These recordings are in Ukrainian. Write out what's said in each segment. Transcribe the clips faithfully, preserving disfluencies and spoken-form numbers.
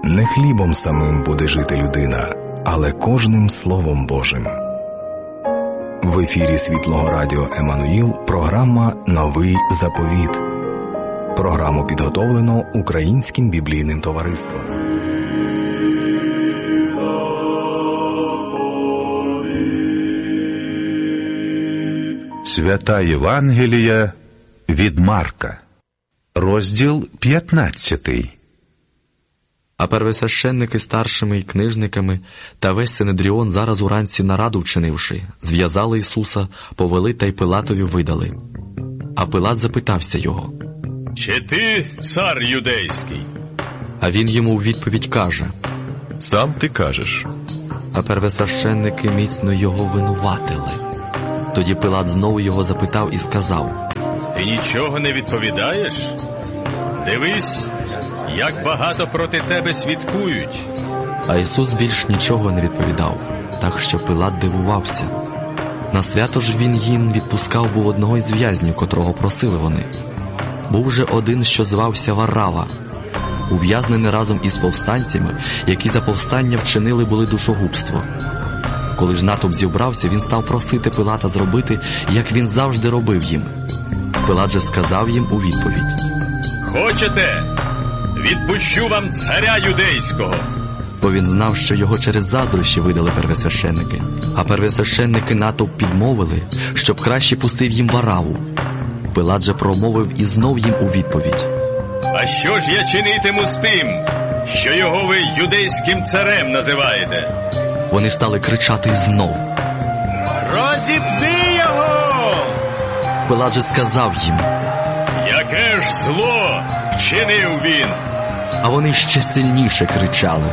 Не хлібом самим буде жити людина, але кожним Словом Божим. В ефірі Світлого Радіо Еммануїл програма «Новий заповіт». Програму підготовлено Українським біблійним товариством. Свята Євангелія від Марка, розділ п'ятнадцятий. А первосвященники старшими і книжниками та весь Синедріон зараз уранці нараду вчинивши, зв'язали Ісуса, повели та й Пилатові видали. А Пилат запитався його: «Чи ти цар юдейський?» А він йому у відповідь каже: «Сам ти кажеш». А первосвященники міцно його винуватили. Тоді Пилат знову його запитав і сказав: «Ти нічого не відповідаєш? Дивись, як багато проти тебе свідкують». А Ісус більш нічого не відповідав, так що Пилат дивувався. На свято ж він їм відпускав був одного із в'язнів, котрого просили вони. Був же один, що звався Варава, ув'язнений разом із повстанцями, які за повстання вчинили були душогубство. Коли ж натовп зібрався, він став просити Пилата зробити, як він завжди робив їм. Пилат же сказав їм у відповідь: «Хочете? Відпущу вам царя юдейського». Бо він знав, що його через заздрощі видали первосвященники. А первосвященники натовп підмовили, щоб краще пустив їм Вараву. Пилат же промовив і знов їм у відповідь: «А що ж я чинитиму з тим, що його ви юдейським царем називаєте?» Вони стали кричати знов: «Розіпни його!» Пилат же сказав їм: «Яке ж зло вчинив він?» А вони ще сильніше кричали: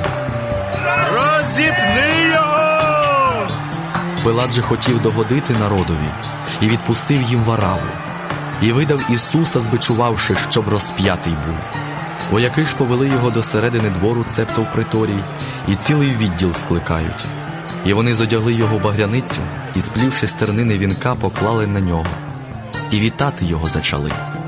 «Розіпни його!» Пилат же хотів догодити народові і відпустив їм Вараву, і видав Ісуса, збичувавши, щоб розп'ятий був. Вояки ж повели його до середини двору, цебто в приторії, і цілий відділ скликають. І вони зодягли його багряницю, і, сплівши з тернини вінка, поклали на нього. І вітати його зачали: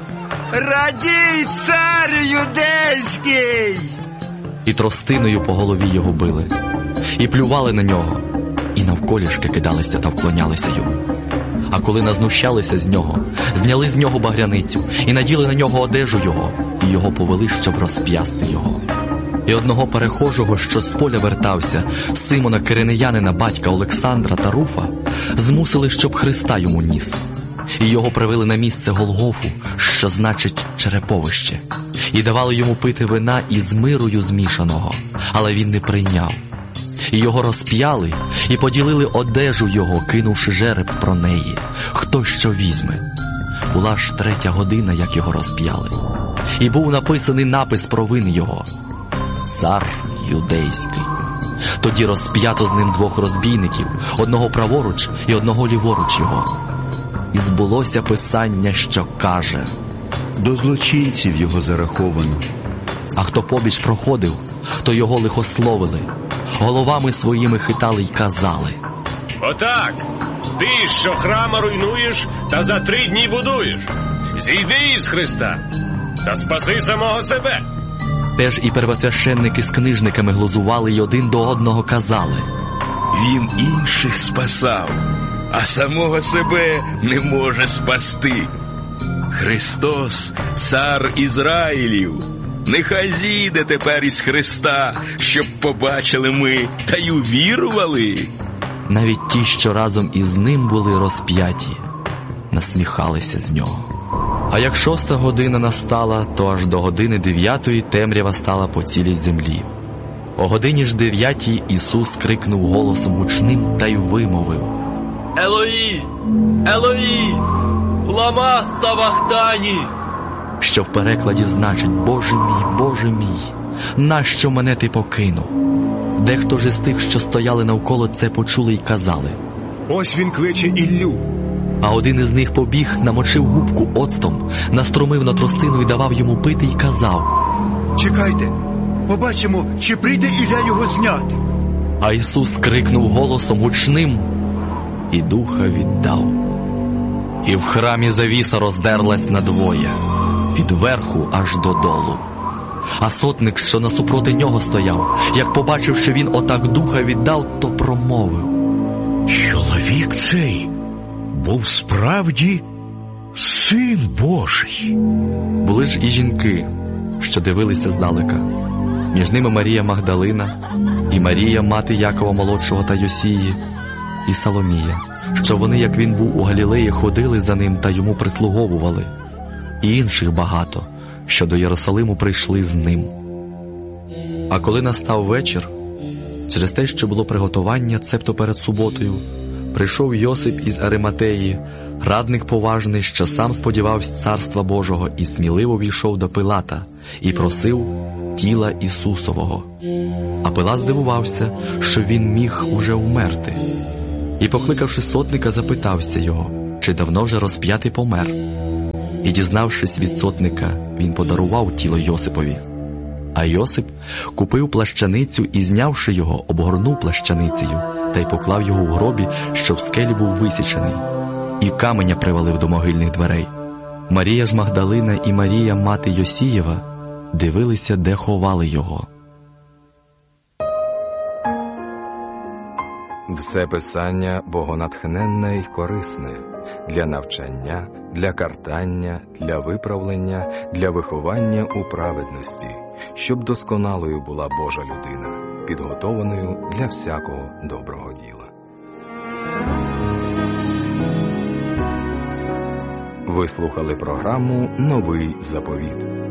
«Радій, цар юдейський!» І тростиною по голові його били, і плювали на нього, і навколішки кидалися та вклонялися йому. А коли назнущалися з нього, зняли з нього багряницю і наділи на нього одежу його, і його повели, щоб розп'ясти його. І одного перехожого, що з поля вертався, Симона Киринеянина, батька Олександра та Руфа, змусили, щоб Христа йому ніс. І його привели на місце Голгофу, що значить череповище, і давали йому пити вина із мирою змішаного, але він не прийняв. І його розп'яли, і поділили одежу його, кинувши жереб про неї, хто що візьме. Була ж третя година, як його розп'яли. І був написаний напис про вини його: «Цар юдейський». Тоді розп'ято з ним двох розбійників, одного праворуч і одного ліворуч його. І збулося писання, що каже: «До злочинців його зараховано». А хто побіч проходив, то його лихословили, головами своїми хитали й казали: «Отак, ти, що храма руйнуєш та за три дні будуєш, зійди із Христа та спаси самого себе». Теж і первосвященники з книжниками глузували й один до одного казали: «Він інших спасав, а самого себе не може спасти. Христос, цар Ізраїлів, нехай зійде тепер із Христа, щоб побачили ми та й увірували». Навіть ті, що разом із ним були розп'яті, насміхалися з нього. А як шоста година настала, то аж до години дев'ятої темрява стала по цілій землі. О годині ж дев'ятій Ісус крикнув голосом гучним та й вимовив: «Елої, Елої, лама савахтані!» що в перекладі значить: «Боже мій, Боже мій, нащо мене ти покинув?» Дехто ж із тих, що стояли навколо, це почули й казали: «Ось він кличе Іллю». А один із них побіг, намочив губку оцтом, наструмив на тростину і давав йому пити й казав: «Чекайте, побачимо, чи прийде Ілля його зняти». А Ісус крикнув голосом гучним і духа віддав. І в храмі завіса роздерлась надвоє, від верху аж додолу. А сотник, що насупроти нього стояв, як побачив, що він отак духа віддав, то промовив: Чоловік цей був справді Син Божий. Були ж і жінки, що дивилися здалека. Між ними Марія Магдалина, і Марія, мати Якова молодшого та Йосії, і Соломія, що вони, як він був у Галілеї, ходили за ним та йому прислуговували, і інших багато, що до Єрусалиму прийшли з ним. А коли настав вечір, через те, що було приготування, цебто перед суботою, прийшов Йосип із Ариматеї, радник поважний, що сам сподівався Царства Божого, і сміливо війшов до Пилата і просив тіла Ісусового. А Пилат здивувався, що він міг уже вмерти. І, покликавши сотника, запитався його, чи давно вже розп'ятий помер. І, дізнавшись від сотника, він подарував тіло Йосипові. А Йосип купив плащаницю і, знявши його, обгорнув плащаницею та й поклав його в гробі, що в скелі був висічений, і каменя привалив до могильних дверей. Марія ж Магдалина і Марія, мати Йосієва, дивилися, де ховали його. Все писання богонатхненне й корисне для навчання, для картання, для виправлення, для виховання у праведності, щоб досконалою була Божа людина, підготованою для всякого доброго діла. Ви слухали програму «Новий заповіт».